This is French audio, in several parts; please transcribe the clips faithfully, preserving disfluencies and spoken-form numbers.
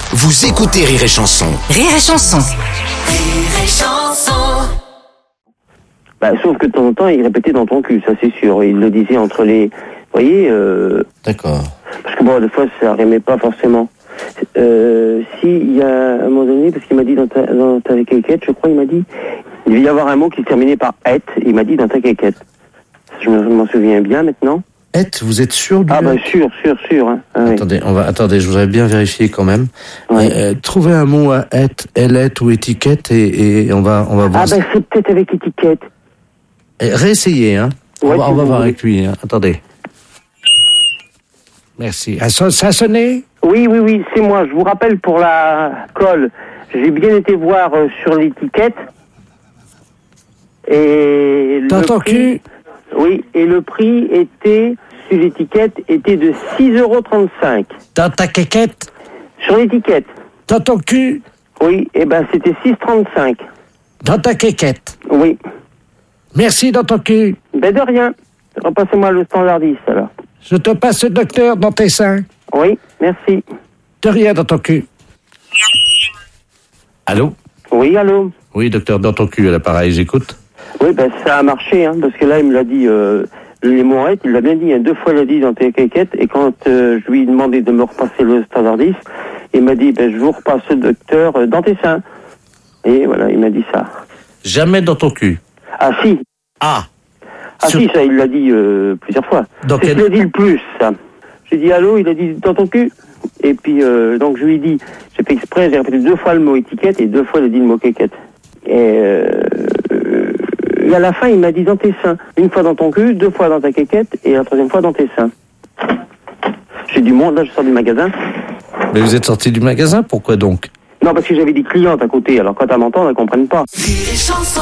Vous écoutez Rire et Chanson. Rire et Chanson. Rire et Chanson. Bah, sauf que de temps en temps, il répétait dans ton cul, ça c'est sûr. Il le disait entre les... Vous voyez euh... D'accord. Parce que bon, des fois, ça rimait pas forcément. Euh, si, il y a un moment donné, parce qu'il m'a dit dans ta, dans ta quéquette, je crois, il m'a dit, il devait y avoir un mot qui se terminait par « et », il m'a dit dans ta quéquette. Je m'en souviens bien maintenant. Et, vous êtes sûr du Ah bah sûr, sûr, sûr. Hein. Ah, attendez, on va, attendez, je voudrais bien vérifier quand même. Ouais. Euh, trouvez un mot à et, ailette ou étiquette et, et on va, on va voir. Ah bah c'est peut-être avec étiquette. Et réessayez, hein. Ouais, on va, on va voir voulez. avec lui, hein. Attendez. Merci. Ah, ça, ça a sonné? Oui, oui, oui, c'est moi. Je vous rappelle pour la colle, j'ai bien été voir euh, sur l'étiquette. Et Dans le ton prix, cul? Oui, et le prix était, sur l'étiquette, était de six euros trente-cinq. Dans ta quéquette? Sur l'étiquette. Dans ton cul? Oui, et ben c'était six trente-cinq. Dans ta quéquette? Oui. Merci dans ton cul. Ben de rien. Repassez-moi le standardiste alors. Je te passe le docteur dans tes seins. Oui, merci. De rien dans ton cul. Allô? Oui, allô? Oui, docteur, dans ton cul, à l'appareil, j'écoute. Oui, ben ça a marché, hein, parce que là, il me l'a dit, euh, les mots il l'a bien dit, hein, deux fois il l'a dit dans tes quéquettes, et quand euh, je lui ai demandé de me repasser le standardiste, il m'a dit, ben je vous repasse le docteur euh, dans tes seins. Et voilà, il m'a dit ça. Jamais dans ton cul. Ah si, Ah. ah Sur- si, ça, il l'a dit euh, plusieurs fois. Dans C'est ce quel- qu'il a dit le plus, ça. J'ai dit allô, il a dit dans ton cul. Et puis, euh, donc je lui ai dit, j'ai fait exprès, j'ai répété deux fois le mot étiquette, et deux fois il a dit le mot quéquette. Et, euh, et à la fin, il m'a dit dans tes seins. Une fois dans ton cul, deux fois dans ta quéquette, et la troisième fois dans tes seins. J'ai du monde, là, je sors du magasin. Mais vous êtes sorti du magasin, pourquoi donc? Non, parce que j'avais des clientes à côté, alors quand elles m'entendent, elles comprennent pas. Rire et Chanson.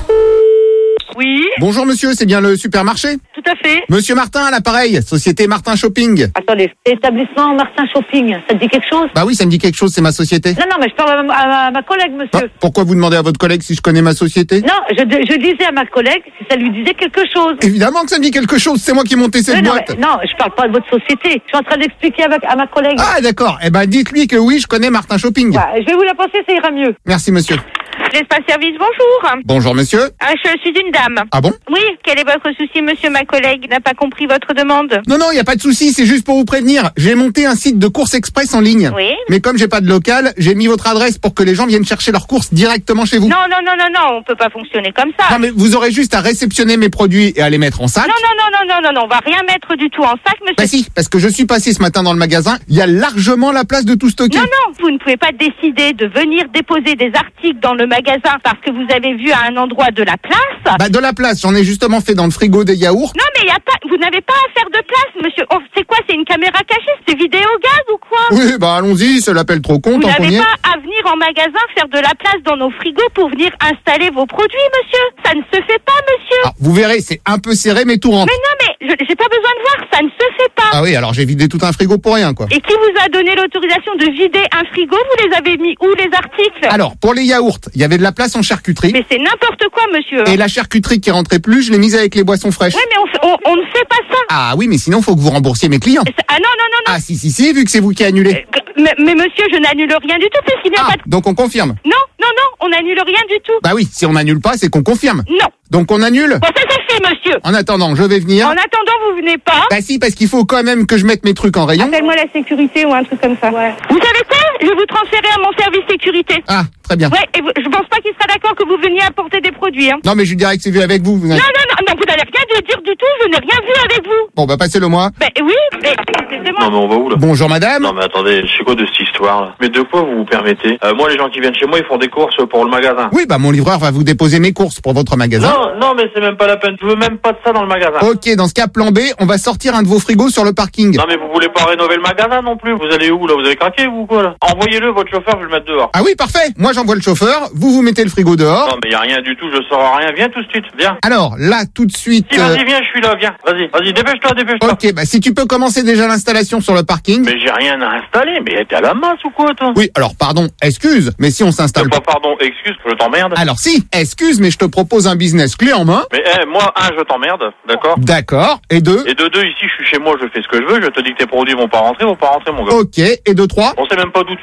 Oui, Bonjour monsieur, c'est bien le supermarché? tout à fait. Monsieur Martin à l'appareil, société Martin Shopping. Attendez, établissement Martin Shopping, ça te dit quelque chose? Bah oui, ça me dit quelque chose, c'est ma société. Non, non, mais je parle à ma, à ma- à ma collègue, Ah, monsieur. pourquoi vous demandez à votre collègue si je connais ma société? Non, je, je disais à ma collègue si ça lui disait quelque chose. Évidemment que ça me dit quelque chose, c'est moi qui ai monté cette Mais non, boîte. mais- non, je parle pas de votre société. Je suis en train d'expliquer à ma, à ma collègue. Ah d'accord, eh ben dites-lui que oui, je connais Martin Shopping. Ouais, je vais vous la passer, ça ira mieux. Merci monsieur. L'espace service, bonjour. Bonjour monsieur. Ah, je suis une dame. Ah bon? Oui, quel est votre souci, monsieur? Ma collègue n'a pas compris votre demande. Non, non, il n'y a pas de souci, c'est juste pour vous prévenir. J'ai monté un site de courses express en ligne. Oui. Mais comme j'ai pas de local, j'ai mis votre adresse pour que les gens viennent chercher leurs courses directement chez vous. Non, non, non, non, non, on peut pas fonctionner comme ça. Non, mais vous aurez juste à réceptionner mes produits et à les mettre en sac. Non, non, non, non, non, non, non, on va rien mettre du tout en sac, monsieur. Bah si, parce que je suis passé ce matin dans le magasin, il y a largement la place de tout stocker. Non, non, vous ne pouvez pas décider de venir déposer des articles dans le magasin parce que vous avez vu à un endroit de la place. Bah de la place, j'en ai justement fait dans le frigo des yaourts. Non, mais y a pas, vous n'avez pas à faire de place, monsieur. Oh, c'est quoi, c'est une caméra cachée? C'est vidéo gaz ou quoi? Oui, bah allons-y, c'est l'appel trop con, Vous tant qu'on y n'avez est. pas à venir en magasin faire de la place dans nos frigos pour venir installer vos produits, monsieur. Ça ne se fait pas, monsieur. Ah, vous verrez, c'est un peu serré, mais tout rentre. Mais non, mais je- j'ai pas besoin de voir, ça ne se fait pas. Ah oui, alors j'ai vidé tout un frigo pour rien, quoi. Et qui vous a donné l'autorisation de vider un frigo? Vous les avez mis où, les articles? Alors, pour les yaourts, il y avait de la place en charcuterie. Mais c'est n'importe quoi, monsieur. Et la charcuterie qui rentrait plus, je l'ai mise avec les boissons fraîches. Ouais, mais on, fait- on, on ne fait pas ça. Ah oui, mais sinon, faut que vous remboursiez mes clients. C'est- Ah non, non, non, non. Ah si, si, si, vu que c'est vous qui annulez. Mais, mais monsieur, je n'annule rien du tout parce qu'il n'y a Ah, pas de... donc on confirme. Non, non, non, on n'annule rien du tout. Bah oui, si on annule pas, c'est qu'on confirme. Non. Donc on annule. Bon, ça c'est fait, monsieur. En attendant, je vais venir. En attendant, vous venez pas. Bah si, parce qu'il faut quand même que je mette mes trucs en rayon. Appelle-moi la sécurité ou un truc comme ça. Vous savez quoi? Je vais vous transférer à mon service sécurité. Ah, très bien. Ouais, et vous- je pense pas qu'il sera d'accord que vous veniez apporter des produits. Hein. Non, mais je lui dirais que c'est vu avec vous. vous Non, n'avez- non, non, non, vous n'allez rien de dire du tout. Je n'ai rien vu avec vous. Bon, bah passez-le moi. Ben oui, mais excusez-moi. Non mais on va où là? Bonjour madame. Non mais attendez, c'est quoi de cette histoire là? Mais de quoi vous vous permettez? euh, Moi les gens qui viennent chez moi ils font des courses pour le magasin. Oui, bah mon livreur va vous déposer mes courses pour votre magasin. Non, non mais c'est même pas la peine, je veux même pas de ça dans le magasin. Ok, dans ce cas, plan B, on va sortir un de vos frigos sur le parking. Non mais vous voulez pas rénover le magasin non plus? Vous allez où là? Vous avez craqué vous ou quoi là? Envoyez-le votre chauffeur, je vais le mettre dehors. Ah oui, parfait. Moi j'envoie le chauffeur, vous vous mettez le frigo dehors. Non mais y a rien du tout, je sors rien, viens tout de suite, viens. Alors là, tout de suite... Si euh, vas-y viens, je suis là, viens, vas-y, vas-y, dépêche-toi, dépêche-toi. Ok, bah si tu peux commencer déjà l'installation sur le parking. Mais j'ai rien à installer, mais t'es à la masse ou quoi toi? Oui, alors pardon, excuse, mais si on s'installe Pas pardon, excuse, je t'emmerde. Alors si, excuse, mais je te propose un business clé en main. Mais eh, moi, un, je t'emmerde, d'accord? D'accord. Et deux. Et de deux, ici, je suis chez moi, je fais ce que je veux, je te dis que tes produits vont pas rentrer, vont pas rentrer, mon gars. Ok. Et de trois. On sait même pas d'où